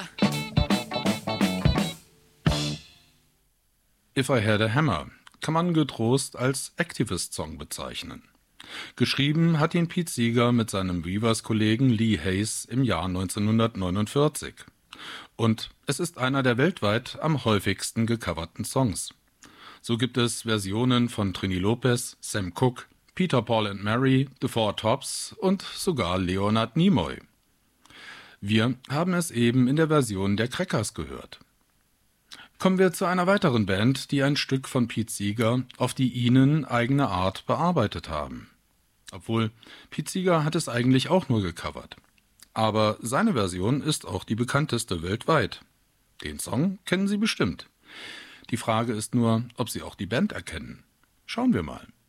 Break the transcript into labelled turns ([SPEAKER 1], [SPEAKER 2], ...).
[SPEAKER 1] Super.
[SPEAKER 2] If I Had a Hammer kann man getrost als Activist-Song bezeichnen. Geschrieben hat ihn Pete Seeger mit seinem Weavers-Kollegen Lee Hayes im Jahr 1949. Und es ist einer der weltweit am häufigsten gecoverten Songs. So gibt es Versionen von Trini Lopez, Sam Cooke, Peter, Paul and Mary, The Four Tops und sogar Leonard Nimoy. Wir haben es eben in der Version der Crackers gehört. Kommen wir zu einer weiteren Band, die ein Stück von Pete Seeger auf die ihnen eigene Art bearbeitet haben. Obwohl, Pete Seeger hat es eigentlich auch nur gecovert. Aber seine Version ist auch die bekannteste weltweit. Den Song kennen Sie bestimmt. Die Frage ist nur, ob Sie auch die Band erkennen. Schauen wir mal.